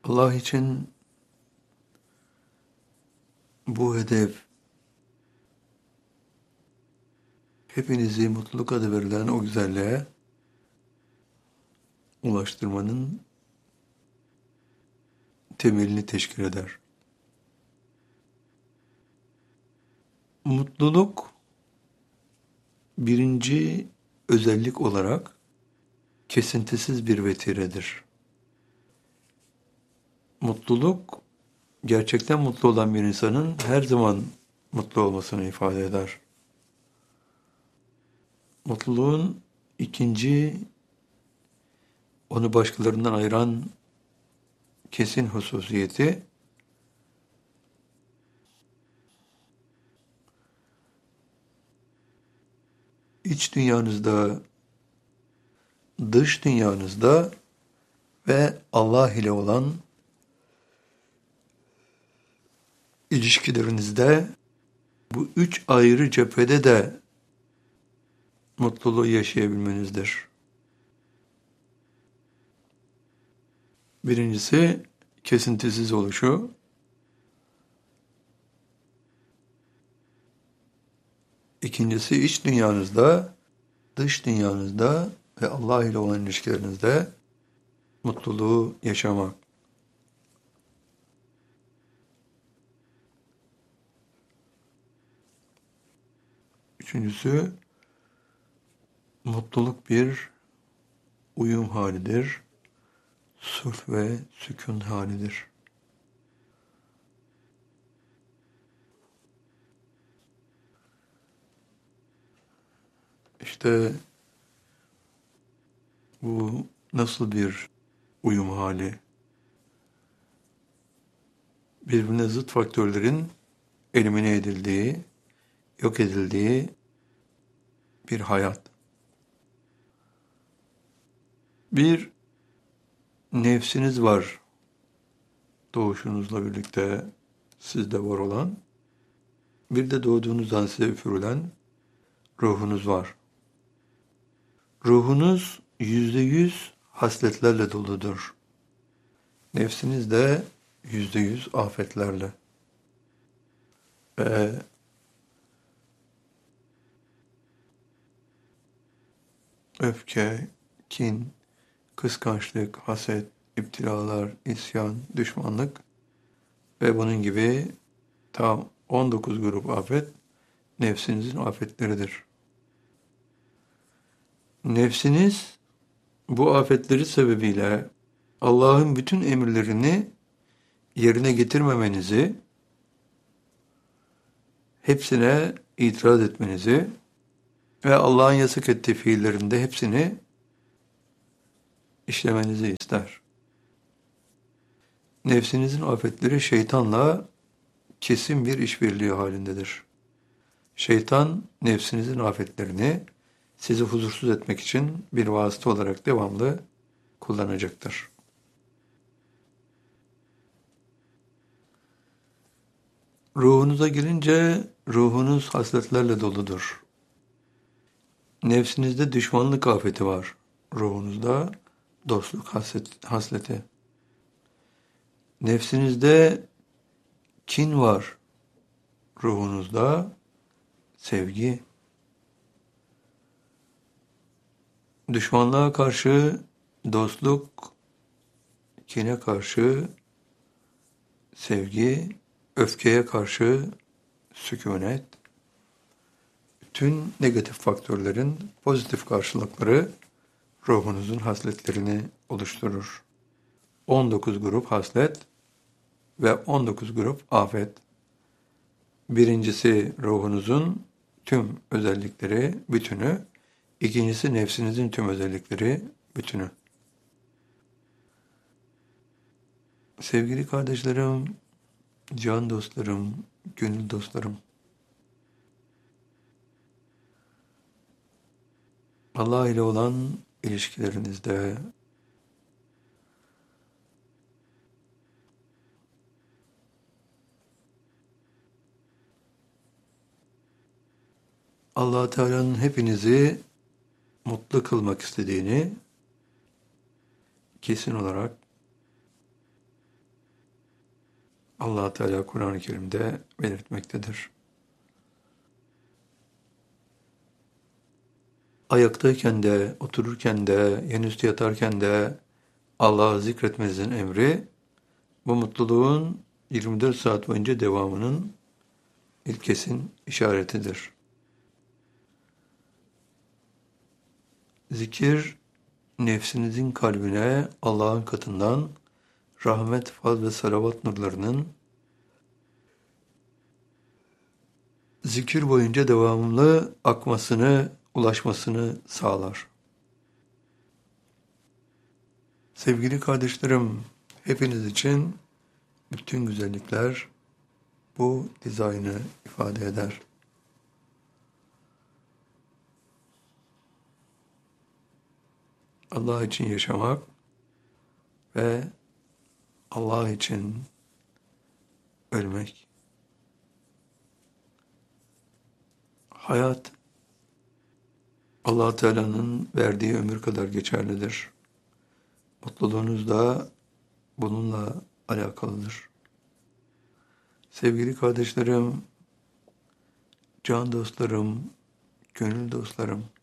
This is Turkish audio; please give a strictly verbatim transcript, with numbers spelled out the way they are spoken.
Allah için bu hedef hepinizi mutluluk adı verilen o güzelliğe ulaştırmanın temelini teşkil eder. Mutluluk birinci özellik olarak kesintisiz bir vetiredir. Mutluluk gerçekten mutlu olan bir insanın her zaman mutlu olmasını ifade eder. Mutluluğun ikinci, onu başkalarından ayıran kesin hususiyeti, iç dünyanızda, dış dünyanızda ve Allah ile olan ilişkilerinizde, bu üç ayrı cephede de mutluluğu yaşayabilmenizdir. Birincisi kesintisiz oluşu. İkincisi iç dünyanızda, dış dünyanızda ve Allah ile olan ilişkilerinizde mutluluğu yaşamak. Üçüncüsü, mutluluk bir uyum halidir, sulh ve sükun halidir. İşte bu nasıl bir uyum hali? Birbirine zıt faktörlerin elimine edildiği, yok edildiği bir hayat. Bir nefsiniz var, doğuşunuzla birlikte sizde var olan. Bir de doğduğunuzdan size üfürülen ruhunuz var. Ruhunuz yüzde yüz hasletlerle doludur. Nefsiniz de yüzde yüz afetlerle. Ve öfke, kin, kıskançlık, haset, iptilalar, isyan, düşmanlık ve bunun gibi tam on dokuz grup afet nefsinizin afetleridir. Nefsiniz bu afetleri sebebiyle Allah'ın bütün emirlerini yerine getirmemenizi, hepsine itiraz etmenizi ve Allah'ın yasak ettiği fiillerinde hepsini işlemenizi ister. Nefsinizin afetleri şeytanla kesin bir işbirliği halindedir. Şeytan nefsinizin afetlerini sizi huzursuz etmek için bir vasıta olarak devamlı kullanacaktır. Ruhunuza gelince ruhunuz hasletlerle doludur. Nefsinizde düşmanlık afeti var. Ruhunuzda dostluk haslet, hasleti. Nefsinizde kin var. Ruhunuzda sevgi. Düşmanlığa karşı dostluk, kine karşı sevgi, öfkeye karşı sükunet. Bütün negatif faktörlerin pozitif karşılıkları ruhunuzun hasletlerini oluşturur. on dokuz grup haslet ve on dokuz grup afet. Birincisi ruhunuzun tüm özellikleri bütünü, ikincisi nefsinizin tüm özellikleri bütünü. Sevgili kardeşlerim, can dostlarım, gönül dostlarım, Allah ile olan ilişkilerinizde Allah Teala'nın hepinizi mutlu kılmak istediğini kesin olarak Allah Teala Kur'an-ı Kerim'de belirtmektedir. Ayaktayken de, otururken de, yenüstü yatarken de Allah'ı zikretmenizin emri, bu mutluluğun yirmi dört saat boyunca devamının ilkesin işaretidir. Zikir, nefsinizin kalbine Allah'ın katından rahmet, faz ve salavat nurlarının zikir boyunca devamlı akmasını, ulaşmasını sağlar. Sevgili kardeşlerim, hepiniz için bütün güzellikler bu dizaynı ifade eder. Allah için yaşamak ve Allah için ölmek. Hayat, Allah Teala'nın verdiği ömür kadar geçerlidir. Mutluluğunuz da bununla alakalıdır. Sevgili kardeşlerim, can dostlarım, gönül dostlarım,